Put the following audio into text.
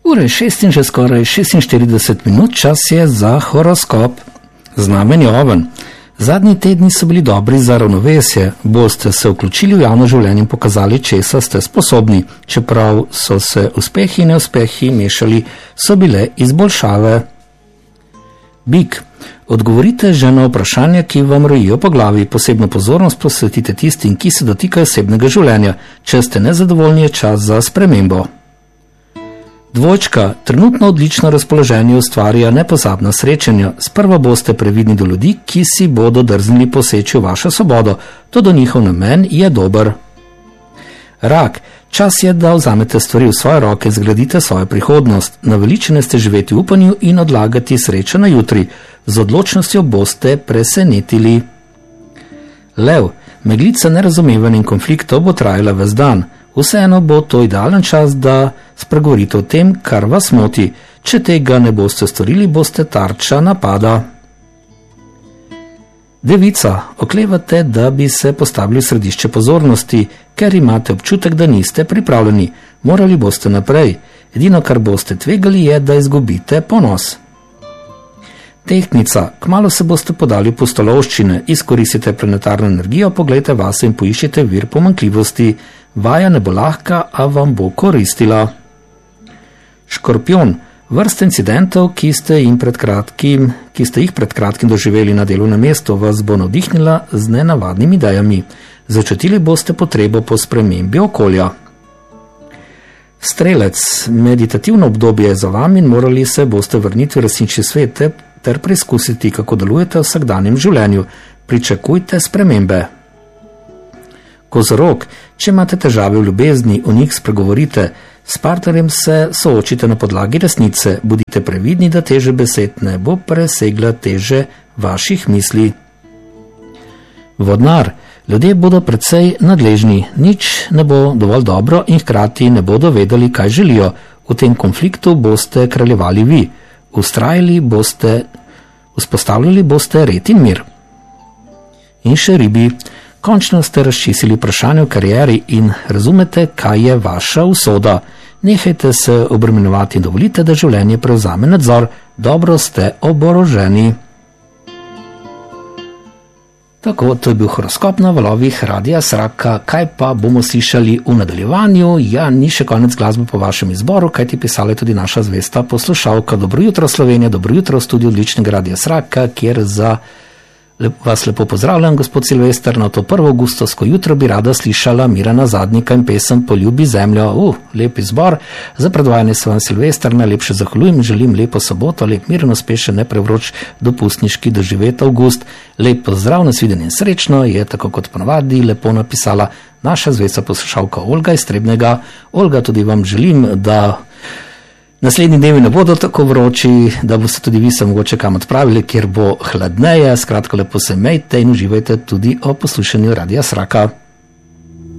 Ura je 6 in že skoraj 46 minut, čas je za horoskop. Znamenje Oven. Zadnji tedni so bili dobri za ravnovesje, boste se vključili v javno življenje in pokazali, česa ste sposobni. Čeprav so se uspehi in neuspehi mešali, so bile izboljšave. Bik. Odgovorite že na vprašanja, ki vam rojijo po glavi. Posebno pozornost posvetite tistim, ki se dotikajo osebnega življenja. Če ste nezadovoljni, je čas za spremembo. Dvojčka. Trenutno odlično razpoloženje ustvarja nepozabna srečanja. Sprva boste previdni do ljudi, ki si bodo drznili poseči v vašo svobodo. Todo njihov namen je dober. Rak. Čas je, da vzamete stvari v svoje roke, zgradite svojo prihodnost. Naveličeni ste živeti v upanju in odlagati srečo na jutri. Z odločnostjo boste presenetili. Lev. Meglica nerazumevanja in konfliktov bo trajala ves dan. Vseeno bo to idealen čas, da spregovorite o tem, kar vas moti. Če tega ne boste storili, boste tarča napada. Devica. Oklevate, da bi se postavili v središče pozornosti, ker imate občutek, da niste pripravljeni. Morali boste naprej. Edino, kar boste tvegali, je, da izgubite ponos. Tehtnica. Kmalu se boste podali v pustolovščine, izkoristite planetarno energijo, pogledajte vase in poiščite vir pomanjkljivosti. Vaja ne bo lahka, a vam bo koristila. Škorpion. Vrsta incidentov, ki ste jih pred kratkim doživeli na delovnem mestu, vas bo navdihnila z nenavadnimi idejami. Začutili boste potrebo po spremembi okolja. Strelec. Meditativno obdobje je za vami in morali se boste vrniti v resnični svet ter preizkusiti, kako delujete v vsakdanjem življenju. Pričakujte spremembe. Kozorog. Če imate težave v ljubezni, o njih spregovorite. S partnerjem se soočite na podlagi resnice. Bodite previdni, da teže besed ne bo presegla teže vaših misli. Vodnar. Ljudje bodo precej nadležni. Nič ne bo dovolj dobro in hkrati ne bodo vedeli, kaj želijo. V tem konfliktu boste kraljevali vi. Vzpostavljali boste red in mir. In še ribi. Končno ste razčistili vprašanje v karieri in razumete, kaj je vaša usoda. Nehajte se obremenjevati in dovolite, da življenje prevzame nadzor. Dobro ste oboroženi. Tako, to je bil horoskop na valovih Radia Sraka. Kaj pa bomo slišali v nadaljevanju? Ja, ni še konec glasbe po vašem izboru, kajti pisala je tudi naša zvesta poslušalka. Dobro jutro Slovenija, dobro jutro v studiu odličnega Radia Sraka, kjer vas lepo pozdravljam, gospod Silvester. Na to 1. avgustovsko jutro bi rada slišala Mirana Zadnika in pesem Poljubi zemljo. Lep izbor. Za predvajanje se vam, Silvester, najlepše zahvaljujem. Želim lepo soboto, lep miren, uspešen, neprevroč dopustniški doživet avgust. Lep pozdrav, nasvidenje in srečno, je tako kot ponavadi lepo napisala naša zvesta poslušalka Olga iz Trebnega. Olga, tudi vam želim, da naslednji dnevi ne bodo tako vroči, da boste tudi vi se mogoče kam odpravili, kjer bo hladneje. Skratka, lepo se imejte in uživajte tudi o poslušanju Radia Sraka.